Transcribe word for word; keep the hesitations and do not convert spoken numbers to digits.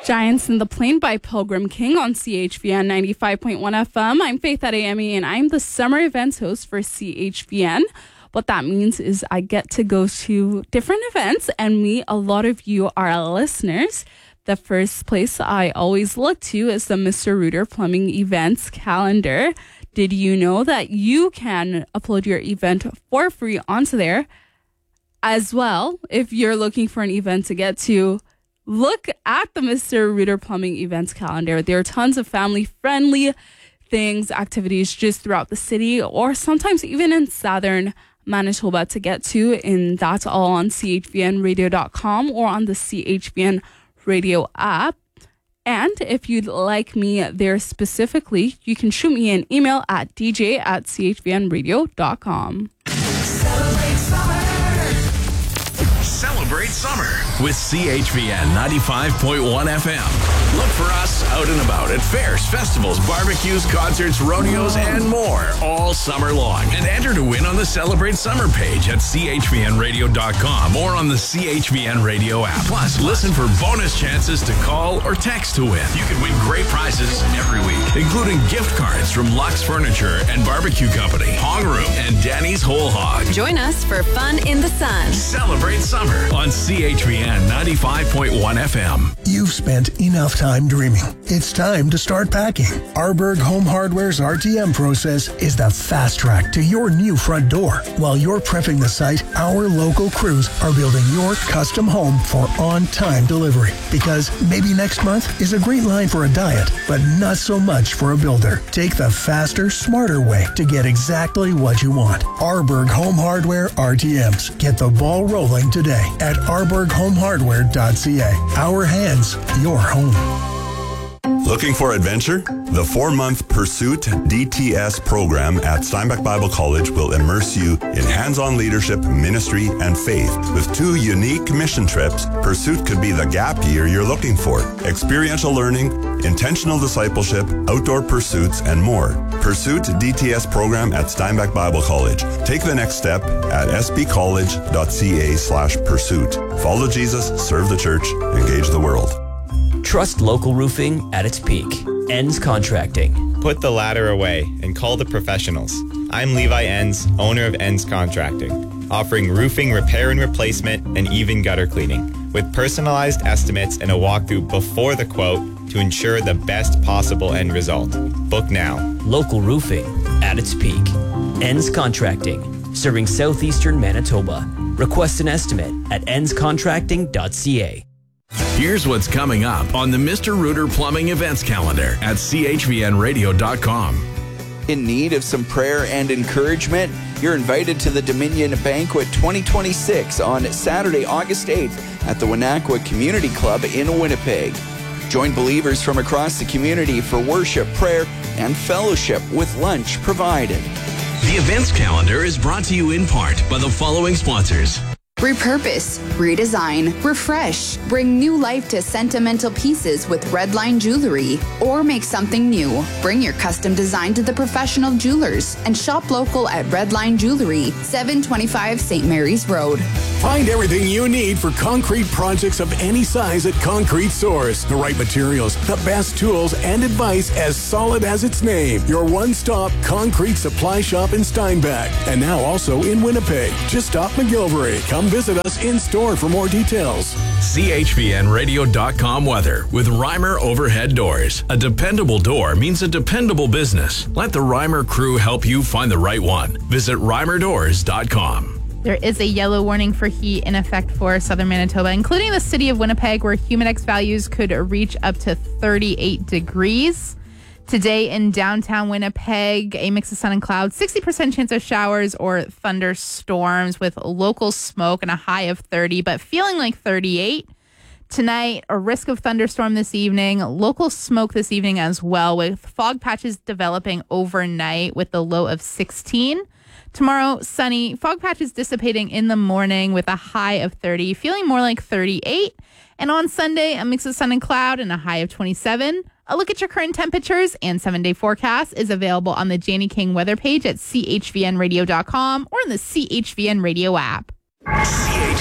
Giants in the Plain by Pilgrim King on C H V N ninety-five point one F M. I'm Faith Adeyemi, and I'm the summer events host for C H V N. What that means is I get to go to different events and meet a lot of you, our listeners. The first place I always look to is the Mister Rooter Plumbing Events calendar. Did you know that you can upload your event for free onto there as well? If you're looking for an event to get to, look at the Mister Rooter Plumbing Events calendar. There are tons of family-friendly things, activities just throughout the city, or sometimes even in southern Manitoba to get to, and that's all on C H V N radio dot com or on the C H V N radio app. And if you'd like me there specifically, you can shoot me an email at d j at c h v n radio dot com. Celebrate summer. Celebrate summer with C H V N ninety-five point one F M. Look for us out and about at fairs, festivals, barbecues, concerts, rodeos, and more all summer long. And enter to win on the Celebrate Summer page at c h v n radio dot com or on the C H V N Radio app. Plus, listen for bonus chances to call or text to win. You can win great prizes every week, including gift cards from Lux Furniture and Barbecue Company, Hong Room, and Danny's Whole Hog. Join us for fun in the sun. Celebrate summer on C H V N ninety-five point one F M. You've spent enough time dreaming. It's time to start packing. Arberg Home Hardware's R T M process is the fast track to your new front door. While you're prepping the site, our local crews are building your custom home for on-time delivery. Because maybe next month is a great line for a diet, but not so much for a builder. Take the faster, smarter way to get exactly what you want. Arberg Home Hardware R T Ms. Get the ball rolling today at arberg home hardware dot c a. Our hands, your home. Looking for adventure? The four-month Pursuit D T S program at Steinbach Bible College will immerse you in hands-on leadership, ministry, and faith. With two unique mission trips, Pursuit could be the gap year you're looking for. Experiential learning, intentional discipleship, outdoor pursuits, and more. Pursuit D T S program at Steinbach Bible College. Take the next step at s b college dot c a slash pursuit. Follow Jesus, serve the church, engage the world. Trust local roofing at its peak. Enns Contracting. Put the ladder away and call the professionals. I'm Levi Enns, owner of Enns Contracting, offering roofing repair and replacement and even gutter cleaning, with personalized estimates and a walkthrough before the quote to ensure the best possible end result. Book now. Local roofing at its peak. Enns Contracting, serving southeastern Manitoba. Request an estimate at enns contracting dot c a. Here's what's coming up on the Mister Rooter Plumbing Events calendar at c h v n radio dot com. In need of some prayer and encouragement? You're invited to the Dominion Banquet twenty twenty-six on Saturday, August eighth at the Wenatchee Community Club in Winnipeg. Join believers from across the community for worship, prayer, and fellowship with lunch provided. The events calendar is brought to you in part by the following sponsors. Repurpose, redesign, refresh, bring new life to sentimental pieces with Redline Jewelry, or make something new. Bring your custom design to the professional jewelers and shop local at Redline Jewelry, seven twenty-five Saint Mary's Road. Find everything you need for concrete projects of any size at Concrete Source. The right materials, the best tools, and advice as solid as its name. Your one-stop concrete supply shop in Steinbach. And now also in Winnipeg. Just off McGilvery. Come visit us in store for more details. C H V N radio dot com weather with Reimer Overhead Doors. A dependable door means a dependable business. Let the Reimer crew help you find the right one. Visit reimer doors dot com. There is a yellow warning for heat in effect for southern Manitoba, including the city of Winnipeg, where humidex values could reach up to thirty-eight degrees. Today in downtown Winnipeg, a mix of sun and clouds, sixty percent chance of showers or thunderstorms with local smoke and a high of thirty, but feeling like thirty-eight. Tonight, a risk of thunderstorm this evening, local smoke this evening as well, with fog patches developing overnight with the low of sixteen. Tomorrow, sunny, fog patches dissipating in the morning with a high of thirty, feeling more like thirty-eight. And on Sunday, a mix of sun and cloud and a high of twenty-seven. A look at your current temperatures and seven-day forecast is available on the Janie King weather page at c h v n radio dot com or in the C H V N Radio app.